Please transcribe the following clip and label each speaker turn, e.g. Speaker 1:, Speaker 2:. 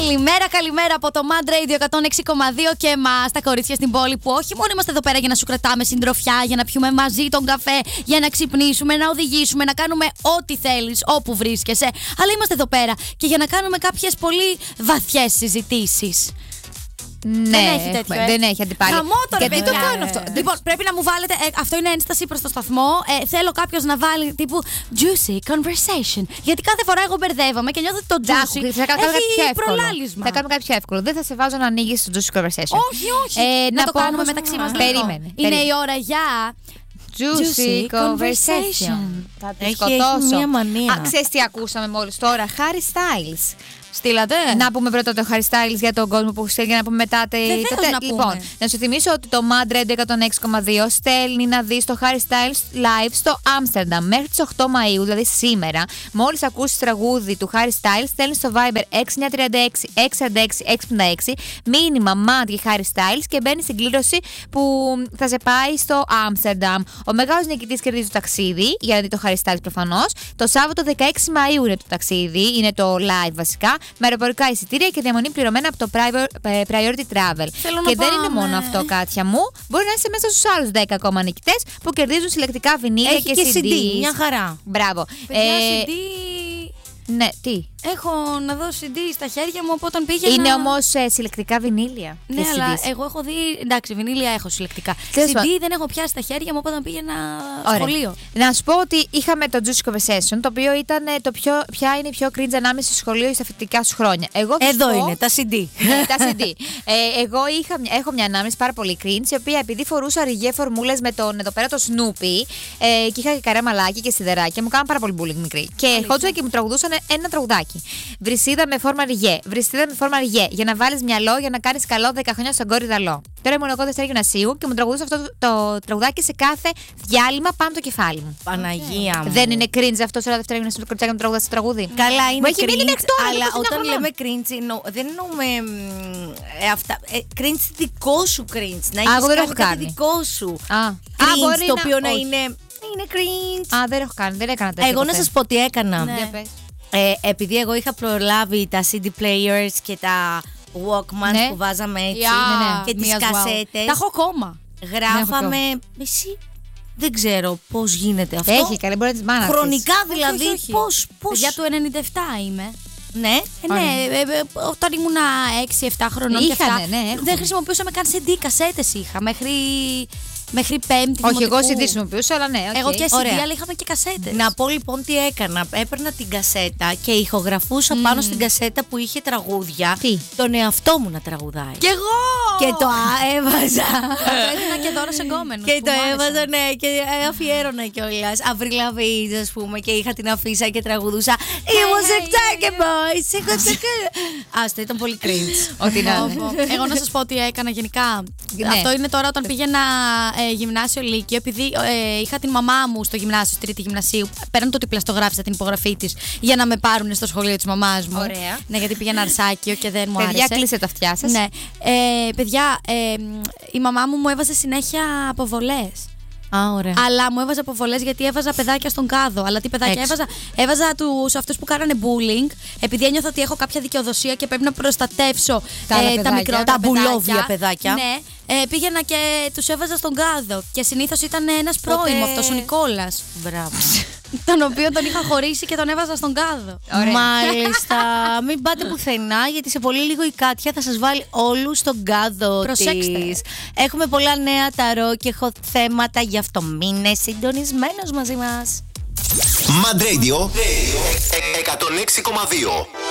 Speaker 1: Καλημέρα από το Mad Radio 106,2 και εμάς, τα κορίτσια στην πόλη, που όχι μόνο είμαστε εδώ πέρα για να σου κρατάμε συντροφιά, για να πιούμε μαζί τον καφέ, για να ξυπνήσουμε, να οδηγήσουμε, να κάνουμε ό,τι θέλεις, όπου βρίσκεσαι. Αλλά είμαστε εδώ πέρα και για να κάνουμε κάποιες πολύ βαθιές συζητήσεις.
Speaker 2: Ναι,
Speaker 1: δεν έχει τέτοιο.
Speaker 2: Δεν έχει αντιπάλει.
Speaker 1: Γιατί
Speaker 2: το κάνω αυτό.
Speaker 1: Λοιπόν, πρέπει να μου βάλετε. Αυτό είναι ένσταση προς το σταθμό. Θέλω κάποιος να βάλει τύπου juicy conversation. Γιατί κάθε φορά εγώ μπερδεύομαι και νιώθω ότι το juicy έχει προλάλισμα.
Speaker 2: Θα κάνουμε κάτι πιο εύκολο. Δεν θα σε βάζω να ανοίγεις το juicy conversation.
Speaker 1: Όχι. Να το κάνουμε μεταξύ μας.
Speaker 2: Περίμενε.
Speaker 1: Είναι η ώρα για
Speaker 2: juicy conversation. Θα τη σκοτώσω.
Speaker 1: Μια μανία.
Speaker 2: Ξέρεις τι ακούσαμε μόλις τώρα? Harry Styles.
Speaker 1: Στείλατε.
Speaker 2: Να πούμε πρώτα το Harry Styles για τον κόσμο που στέλνει, για να πούμε μετά. Λοιπόν, να σου θυμίσω ότι το Mad Radio 106,2 στέλνει να δεις το Harry Styles live στο Άμστερνταμ μέχρι τις 8 Μαΐου, δηλαδή σήμερα. Μόλις ακούσεις τραγούδι του Harry Styles, στέλνεις στο Viber 6936-646-656 μήνυμα Mad για Harry Styles και μπαίνει στην κλήρωση που θα σε πάει στο Άμστερνταμ. Ο μεγάλος νικητής κερδίζει το ταξίδι, για να δει το Harry Styles προφανώς. Το Σάββατο 16 Μαΐου είναι το ταξίδι, είναι το live βασικά, με αεροπορικά εισιτήρια και διαμονή πληρωμένα από το Priority Travel. Και δεν είναι μόνο αυτό, Κάτια μου. Μπορεί να είσαι μέσα στους άλλους 10 ακόμα νικητές που κερδίζουν συλλεκτικά βινίλια και CD.
Speaker 1: Μια χαρά.
Speaker 2: Μπράβο.
Speaker 1: CD.
Speaker 2: Ναι, τι?
Speaker 1: Έχω να δω CD στα χέρια μου από όταν πήγαινα.
Speaker 2: Είναι όμως συλλεκτικά βινίλια.
Speaker 1: Ναι, αλλά εγώ έχω δει. Εντάξει, βινίλια έχω συλλεκτικά. CD δεν έχω πιάσει στα χέρια μου από όταν πήγαινα σχολείο.
Speaker 2: Να σου πω ότι είχαμε το Juicy Conversation, το οποίο ήταν ποια είναι η πιο cringe ανάμεσα στο σχολείο ή στα φοιτητικά σου χρόνια.
Speaker 1: Εδώ είναι, τα CD.
Speaker 2: Τα CD. Εγώ έχω μια ανάμεση πάρα πολύ cringe, η οποία επειδή φορούσα ριγέ φορμούλες με τον εδώ πέρα το Snoopy και είχα και καρέ μαλάκι και σιδεράκια, μου κάναν πάρα πολύ bullying μικρή. Και ερχόντουσαν και μου τραγουδούσαν ένα τραγουδάκι. Βρυσίδα με φόρμα ριγέ. Βρυσίδα με φόρμα ριγέ. Για να βάλεις μυαλό, για να κάνεις καλό 10 χρόνια στον κόρη δαλό. Τώρα ήμουν εγώ δεύτερη γυμνασίου και μου τραγουδούσε αυτό το τραγουδάκι σε κάθε διάλειμμα πάνω το κεφάλι μου.
Speaker 1: Παναγία μου.
Speaker 2: Δεν είναι cringe αυτό σε όλα δεύτερη γυμνασίου το κοριτσάκι μου τραγουδά στο τραγούδι?
Speaker 1: Καλά, είναι
Speaker 2: cringe.
Speaker 1: Αλλά όταν λέμε cringe, δεν εννοούμε αυτά. Cringe δικό σου cringe. Να έχεις κάτι δικό σου. Cringe το οποίο να είναι cringe.
Speaker 2: Δεν έχω κάνει, δεν έκανα τέτοιο.
Speaker 1: Εγώ να σας πω τι έκανα. Επειδή εγώ είχα προλάβει τα CD players και τα Walkmans που βάζαμε έτσι και τις κασέτες.
Speaker 2: Τα έχω ακόμα.
Speaker 1: Γράφαμε. Εσύ δεν ξέρω πώς γίνεται αυτό.
Speaker 2: Έχει, καλή μπορεί να τις μάνας.
Speaker 1: Χρονικά δηλαδή. Πώς.
Speaker 3: Για το 97 είμαι.
Speaker 1: Ναι.
Speaker 3: Όταν ήμουνα 6-7 χρονών και αυτά,
Speaker 1: δεν χρησιμοποιούσαμε καν CD, κασέτες είχα μέχρι πέμπτη.
Speaker 2: Όχι, εγώ CD χρησιμοποιούσα, αλλά ναι.
Speaker 3: Εγώ και CD, αλλά είχαμε και κασέτες.
Speaker 1: Να πω λοιπόν τι έκανα. Έπαιρνα την κασέτα και ηχογραφούσα πάνω στην κασέτα που είχε τραγούδια. Τον εαυτό μου να τραγουδάει.
Speaker 3: Κι εγώ!
Speaker 1: Και το έβαζα.
Speaker 3: Το έδινα και δώρο σε γκόμενους.
Speaker 1: Και το έβαζα, ναι, και αφιέρωνα κιόλας. Avril Lavigne, ας πούμε, και είχα την αφίσα και τραγουδούσα. It was a tiger boy. Άστα, ήταν πολύ cringe.
Speaker 3: Εγώ να σας πω τι έκανα γενικά. Αυτό είναι τώρα όταν πήγαινα γυμνάσιο Λύκειο, επειδή είχα την μαμά μου στο γυμνάσιο, στη τρίτη γυμνασίου. Πέραν το ότι πλαστογράφησα την υπογραφή της για να με πάρουν στο σχολείο της μαμάς μου.
Speaker 1: Ωραία.
Speaker 3: Ναι, γιατί πήγαινα Αρσάκιο και δεν μου άρεσε.
Speaker 2: Παιδιά, κλείσε τα αυτιά σας.
Speaker 3: Ναι. Παιδιά, η μαμά μου έβαζε συνέχεια αποβολές.
Speaker 1: Ωραία.
Speaker 3: Αλλά μου έβαζα αποβολές γιατί έβαζα παιδάκια στον κάδο. Αλλά τι παιδάκια έβαζα? Έβαζα αυτούς που κάνανε bullying, επειδή ένιωθα ότι έχω κάποια δικαιοδοσία και πρέπει να προστατεύσω τα μικρότερα
Speaker 1: τα μπουλόβια παιδάκια.
Speaker 3: Ναι. Πήγαινα και τους έβαζα στον κάδο. Και συνήθως ήταν ένας πρώην αυτός, ο Νικόλας.
Speaker 1: Μπράβο.
Speaker 3: Τον οποίο τον είχα χωρίσει και τον έβαζα στον κάδο.
Speaker 1: Ωραία. Μάλιστα. Μην πάτε πουθενά, γιατί σε πολύ λίγο η Κάτια θα σας βάλει όλους στον κάδο της. Έχουμε πολλά νέα ταρό και έχω θέματα, γι' αυτό μείνε συντονισμένος μαζί μας.
Speaker 4: Mad Radio 106,2.